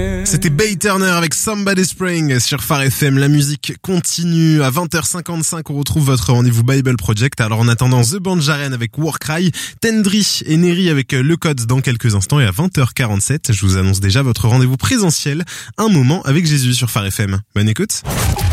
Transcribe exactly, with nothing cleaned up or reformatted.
C'était Bay Turner avec Somebody Spring sur Phare F M. La musique continue. À vingt heures cinquante-cinq, on retrouve votre rendez-vous Bible Project. Alors en attendant, The Band Jaren avec Warcry, Tendry et Neri avec Le Code dans quelques instants. Et à vingt heures quarante-sept, je vous annonce déjà votre rendez-vous présentiel, Un moment avec Jésus sur Phare F M. Bonne écoute.